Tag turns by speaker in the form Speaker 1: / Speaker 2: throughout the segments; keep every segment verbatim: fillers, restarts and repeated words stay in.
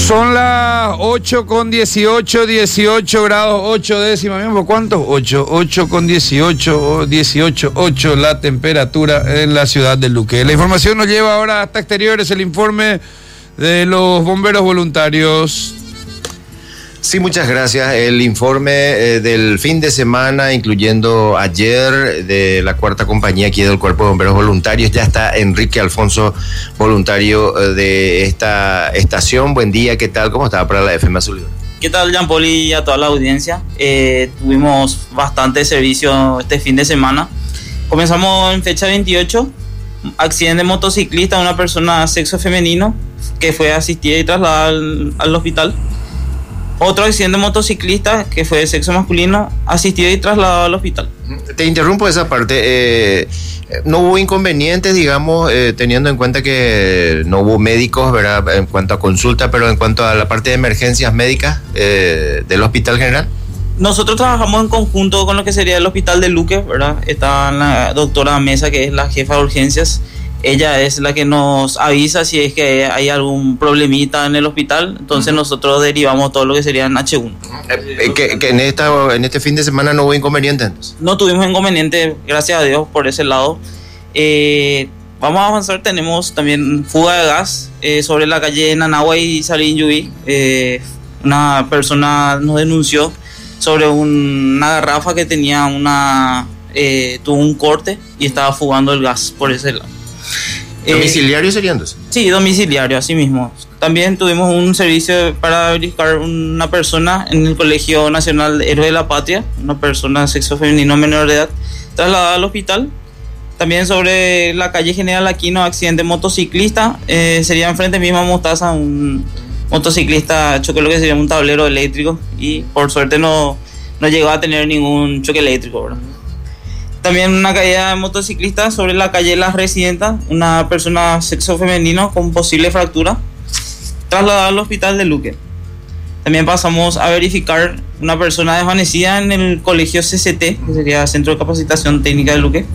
Speaker 1: Son las ocho con dieciocho, dieciocho grados, ocho décimas, ¿mismo? ¿Cuántos? ocho, ocho con dieciocho, dieciocho, ocho la temperatura en la ciudad de Luque. La información nos lleva ahora hasta exteriores, el informe de los bomberos voluntarios.
Speaker 2: Sí, muchas gracias. El informe eh, del fin de semana, incluyendo ayer, de la cuarta compañía aquí del Cuerpo de Bomberos Voluntarios. Ya está Enrique Alfonso, voluntario eh, de esta estación. Buen día, ¿qué tal? ¿Cómo estaba para la F M Azul?
Speaker 3: ¿Qué tal, Jean Paul, y a toda la audiencia? Eh, tuvimos bastante servicio este fin de semana. Comenzamos en fecha veintiocho, accidente de motociclista, una persona sexo femenino que fue asistida y trasladada al, al hospital. Otro accidente de motociclista que fue de sexo masculino, asistido y trasladado al hospital.
Speaker 2: Te interrumpo esa parte. Eh, no hubo inconvenientes, digamos, eh, teniendo en cuenta que no hubo médicos, ¿verdad? En cuanto a consulta, pero en cuanto a la parte de emergencias médicas eh, del Hospital General.
Speaker 3: Nosotros trabajamos en conjunto con lo que sería el hospital de Luque, ¿verdad? Está la doctora Mesa, que es la jefa de urgencias. Ella es la que nos avisa si es que hay algún problemita en el hospital. Entonces uh-huh. nosotros derivamos todo lo que sería en hache uno.
Speaker 2: Eh, que, que en, esta, en este fin de semana no hubo inconvenientes. Entonces.
Speaker 3: No tuvimos inconvenientes, gracias a Dios, por ese lado. Eh, vamos a avanzar. Tenemos también fuga de gas eh, sobre la calle Nanagua y Sarín Yubí. Eh, una persona nos denunció sobre un, una garrafa que tenía una eh, tuvo un corte y estaba fugando el gas por ese lado.
Speaker 2: ¿Domiciliario sería entonces?
Speaker 3: Sí, domiciliario, así mismo. También tuvimos un servicio para verificar una persona en el Colegio Nacional Héroe de la Patria, una persona de sexo femenino menor de edad, trasladada al hospital. También sobre la calle General Aquino, accidente motociclista, eh, sería enfrente mismo a Mostaza, un motociclista chocó lo que sería un tablero eléctrico y por suerte no, no llegó a tener ningún choque eléctrico, ¿verdad? También una caída de motociclista sobre la calle Las Residentas, una persona sexo femenino con posible fractura, trasladada al hospital de Luque. También pasamos a verificar una persona desvanecida en el colegio C C T, que sería Centro de Capacitación Técnica de Luque.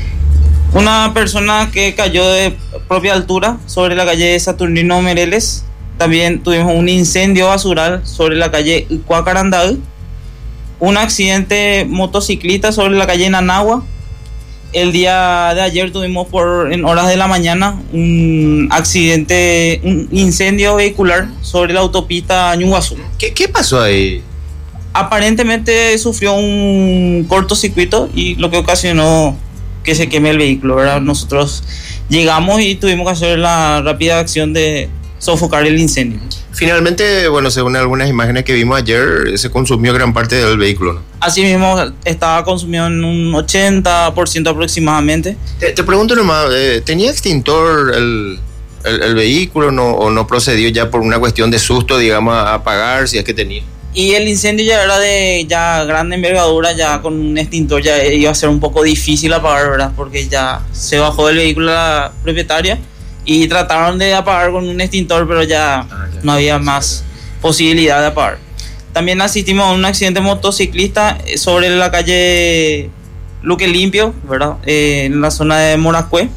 Speaker 3: Una persona que cayó de propia altura sobre la calle Saturnino Mereles. También tuvimos un incendio basural sobre la calle Cuacarandal. Un accidente motociclista sobre la calle Nanagua. El día de ayer tuvimos por en horas de la mañana un accidente, un incendio vehicular sobre la autopista Ñuguazú.
Speaker 2: ¿Qué, qué pasó ahí?
Speaker 3: Aparentemente sufrió un cortocircuito y lo que ocasionó que se queme el vehículo, ¿verdad? Nosotros llegamos y tuvimos que hacer la rápida acción de sofocar el incendio.
Speaker 2: Finalmente, bueno, según algunas imágenes que vimos ayer, se consumió gran parte del vehículo, ¿no?
Speaker 3: Así mismo, estaba consumido en un ochenta por ciento aproximadamente.
Speaker 2: Te, te pregunto nomás, eh, ¿tenía extintor el, el, el vehículo no, o no procedió ya por una cuestión de susto, digamos, a apagar, si es que tenía?
Speaker 3: Y el incendio ya era de ya grande envergadura, ya con un extintor ya iba a ser un poco difícil apagar, ¿verdad? Porque ya se bajó del vehículo la propietaria y trataron de apagar con un extintor, pero ya, ah, ya no había más posibilidad de apagar. También asistimos a un accidente motociclista sobre la calle Luque Limpio, ¿verdad? Eh, en la zona de Morascue.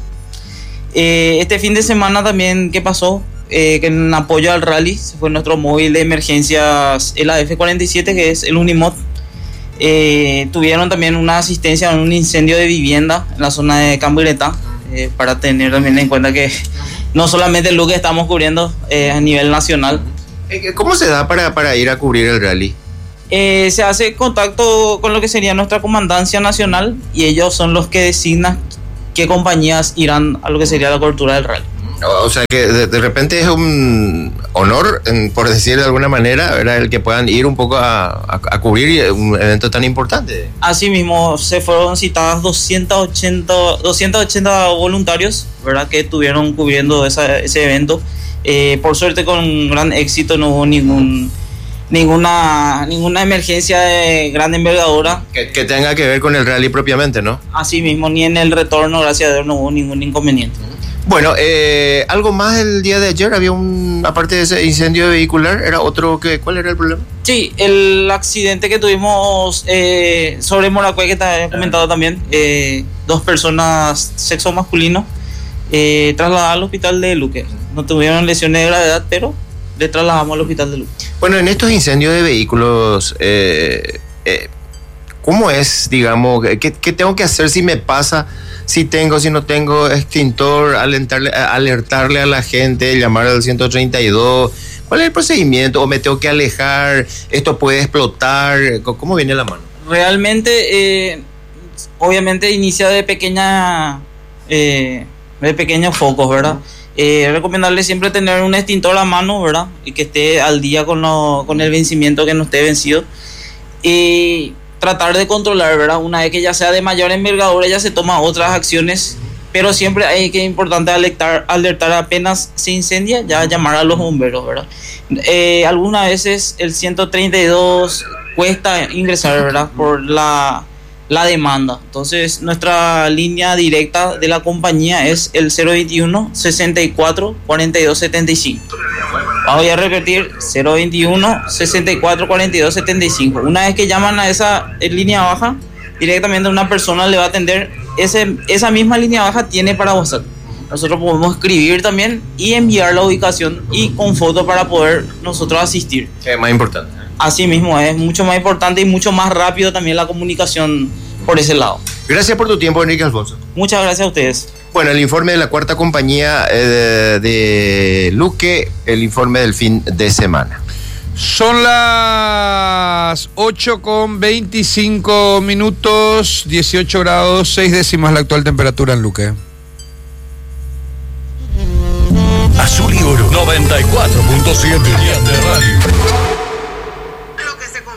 Speaker 3: Eh, este fin de semana también, ¿qué pasó? Eh, que en apoyo al rally se fue nuestro móvil de emergencias, el A F cuarenta y siete, que es el Unimod. Eh, tuvieron también una asistencia en un incendio de vivienda en la zona de Cambureta. Eh, para tener también en cuenta que no solamente el Luque estamos cubriendo eh, a nivel nacional.
Speaker 2: ¿Cómo se da para, para ir a cubrir el rally?
Speaker 3: Eh, se hace contacto con lo que sería nuestra comandancia nacional y ellos son los que designan qué compañías irán a lo que sería la cobertura del rally.
Speaker 2: O sea que de, de repente es un honor, en, por decir de alguna manera, ¿verdad? El que puedan ir un poco a, a, a cubrir un evento tan importante.
Speaker 3: Así mismo, se fueron citadas doscientos ochenta voluntarios, ¿verdad? Que estuvieron cubriendo esa, ese evento. Eh, por suerte, con gran éxito, no hubo ningún ninguna ninguna emergencia de gran envergadura.
Speaker 2: Que, que tenga que ver con el rally propiamente, ¿no?
Speaker 3: Así mismo, ni en el retorno, gracias a Dios, no hubo ningún inconveniente.
Speaker 2: Bueno, eh, algo más el día de ayer, había un, aparte de ese incendio vehicular, ¿era otro que, cuál era el problema?
Speaker 3: Sí, el accidente que tuvimos eh, sobre Morascue, que te había comentado también, eh, dos personas sexo masculino eh, trasladadas al hospital de Luque. No tuvieron lesiones de gravedad, pero le trasladamos al hospital de Luque.
Speaker 2: Bueno, en estos incendios de vehículos, eh, eh, ¿cómo es, digamos, qué, qué tengo que hacer si me pasa, si tengo, si no tengo extintor, alertarle, alertarle a la gente, llamar al ciento treinta y dos? ¿Cuál es el procedimiento? ¿O me tengo que alejar? ¿Esto puede explotar? ¿Cómo viene la mano?
Speaker 3: Realmente, eh, obviamente inicia de pequeña, eh, de pequeños focos, ¿verdad? Eh, recomendarle siempre tener un extintor a mano, ¿verdad? Y que esté al día con, lo, con el vencimiento, que no esté vencido. Y tratar de controlar, ¿verdad? Una vez que ya sea de mayor envergadura, ya se toman otras acciones, pero siempre hay que importante alertar, alertar apenas se incendia, ya llamar a los bomberos, ¿verdad? Eh, algunas veces el ciento treinta y dos cuesta ingresar, ¿verdad? Por la, la demanda. Entonces, nuestra línea directa de la compañía es el cero veintiuno, sesenta y cuatro, cuarenta y dos setenta y cinco. Voy a repetir, cero veintiuno, sesenta y cuatro, cuarenta y dos setenta y cinco. Una vez que llaman a esa línea baja, directamente una persona le va a atender. Ese, esa misma línea baja tiene para WhatsApp. Nosotros podemos escribir también y enviar la ubicación y con foto para poder nosotros asistir.
Speaker 2: Es más importante.
Speaker 3: Así mismo, es mucho más importante y mucho más rápido también la comunicación por ese lado.
Speaker 2: Gracias por tu tiempo, Enrique Alfonso.
Speaker 3: Muchas gracias a ustedes.
Speaker 2: Bueno, el informe de la cuarta compañía eh, de Luque, el informe del fin de semana.
Speaker 1: Son las ocho con veinticinco minutos, dieciocho grados, seis décimas la actual temperatura en Luque.
Speaker 4: Azul y Oro noventa y cuatro punto siete de radio.